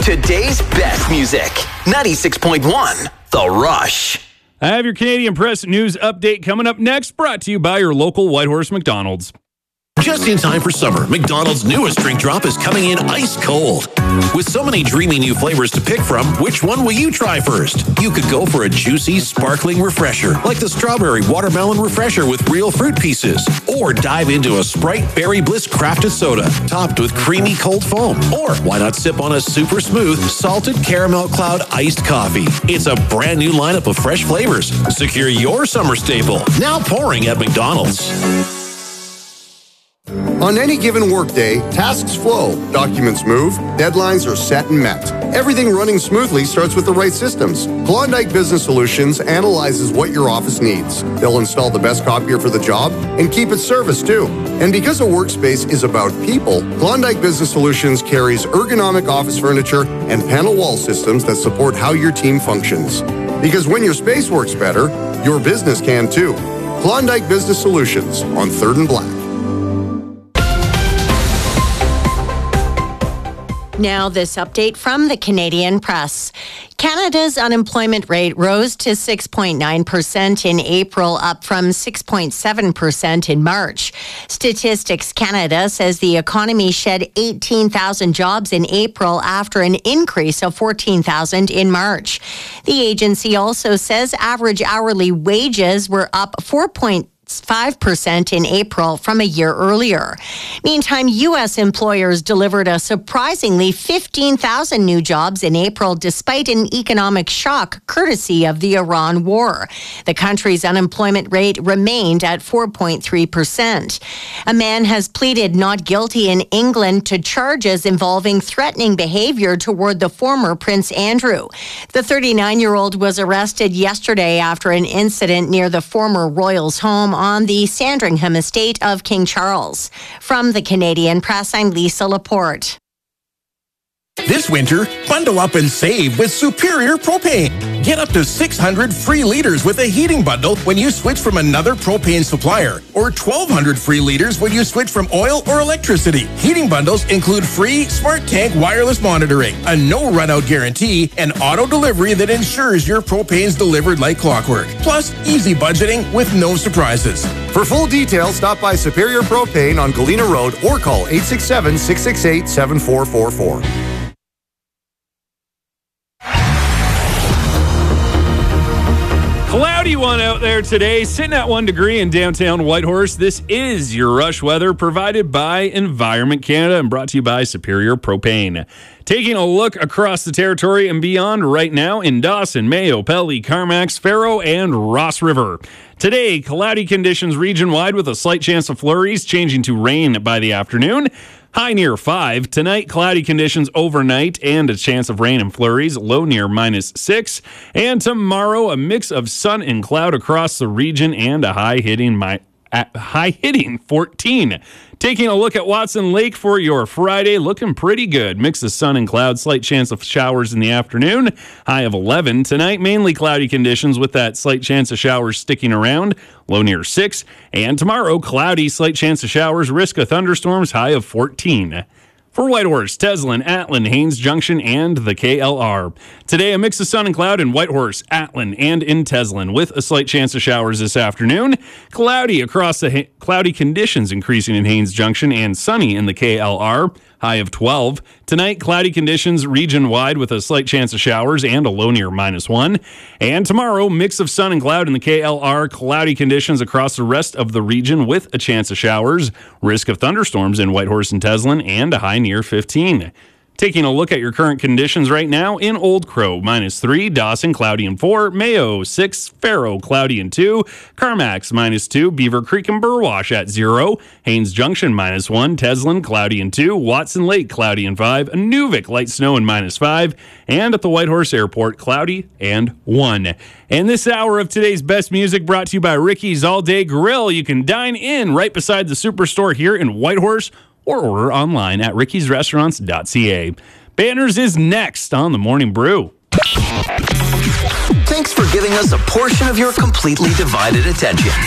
Today's best music. 96.1 The Rush. I have your Canadian Press news update coming up next, brought to you by your local Whitehorse McDonald's. Just in time for summer, McDonald's newest drink drop is coming in ice cold. With so many dreamy new flavors to pick from, which one will you try first? You could go for a juicy, sparkling refresher, like the strawberry watermelon refresher with real fruit pieces. Or dive into a Sprite Berry Bliss crafted soda, topped with creamy cold foam. Or why not sip on a super smooth, salted caramel cloud iced coffee? It's a brand new lineup of fresh flavors. Secure your summer staple, now pouring at McDonald's. On any given workday, tasks flow, documents move, deadlines are set and met. Everything running smoothly starts with the right systems. Klondike Business Solutions analyzes what your office needs. They'll install the best copier for the job and keep its service too. And because a workspace is about people, Klondike Business Solutions carries ergonomic office furniture and panel wall systems that support how your team functions. Because when your space works better, your business can too. Klondike Business Solutions on 3rd and Black. Now, this update from the Canadian Press. Canada's unemployment rate rose to 6.9% in April, up from 6.7% in March. Statistics Canada says the economy shed 18,000 jobs in April after an increase of 14,000 in March. The agency also says average hourly wages were up 4.5% in April from a year earlier. Meantime, U.S. employers delivered a surprisingly 15,000 new jobs in April despite an economic shock courtesy of the Iran war. The country's unemployment rate remained at 4.3%. A man has pleaded not guilty in England to charges involving threatening behavior toward the former Prince Andrew. The 39-year-old was arrested yesterday after an incident near the former royal's home on the Sandringham estate of King Charles. From the Canadian Press, I'm Lisa Laporte. This winter, bundle up and save with Superior Propane. Get up to 600 free liters with a heating bundle when you switch from another propane supplier, or 1,200 free liters when you switch from oil or electricity. Heating bundles include free Smart Tank wireless monitoring, a no run-out guarantee, and auto delivery that ensures your propane's delivered like clockwork. Plus, easy budgeting with no surprises. For full details, stop by Superior Propane on Galena Road or call 867-668-7444. Cloudy one out there today, sitting at 1 degree in downtown Whitehorse. This is your rush weather provided by Environment Canada and brought to you by Superior Propane. Taking a look across the territory and beyond right now in Dawson, Mayo, Pelly, Carmacks, Faro, and Ross River. Today, cloudy conditions region-wide with a slight chance of flurries, changing to rain by the afternoon. High near 5. Tonight, cloudy conditions overnight and a chance of rain and flurries, low near -6. And tomorrow, a mix of sun and cloud across the region and a high-hitting 14. Taking a look at Watson Lake for your Friday, looking pretty good. Mix of sun and cloud, slight chance of showers in the afternoon, high of 11. Tonight, mainly cloudy conditions with that slight chance of showers sticking around, low near 6. And tomorrow, cloudy, slight chance of showers, risk of thunderstorms, high of 14. For Whitehorse, Teslin, Atlin, Haines Junction, and the KLR. Today, a mix of sun and cloud in Whitehorse, Atlin, and in Teslin, with a slight chance of showers this afternoon. Cloudy across the cloudy conditions increasing in Haines Junction, and sunny in the KLR, high of 12. Tonight, cloudy conditions region-wide with a slight chance of showers and a low near -1. And tomorrow, mix of sun and cloud in the KLR, cloudy conditions across the rest of the region with a chance of showers, risk of thunderstorms in Whitehorse and Teslin, and a high near 15. Taking a look at your current conditions right now in Old Crow, -3, Dawson, cloudy and 4, Mayo, 6, Faro, cloudy and 2, Carmacks, -2, Beaver Creek and Burwash at 0, Haines Junction, -1, Teslin, cloudy and 2, Watson Lake, cloudy and 5, Inuvik, light snow and -5, and at the Whitehorse Airport, cloudy and 1. And this hour of today's best music brought to you by Ricky's All Day Grill. You can dine in right beside the Superstore here in Whitehorse, or order online at rickysrestaurants.ca. Banners is next on The Morning Brew. Thanks for giving us a portion of your completely divided attention.